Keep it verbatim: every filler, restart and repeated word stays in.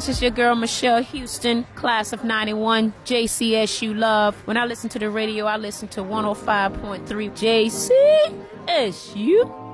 This is your girl, Michelle Houston, class of ninety-one, J C S U Love. When I listen to the radio, I listen to one oh five point three J C S U.